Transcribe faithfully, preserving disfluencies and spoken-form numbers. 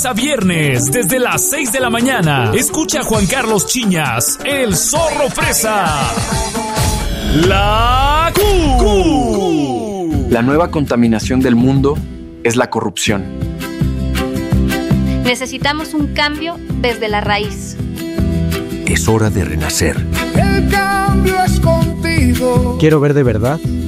lunes a viernes, desde las seis de la mañana. Escucha a Juan Carlos Chiñas, el Zorro Fresa. La Q. La nueva contaminación del mundo es la corrupción. Necesitamos un cambio desde la raíz. Es hora de renacer. El cambio es contigo. Quiero ver de verdad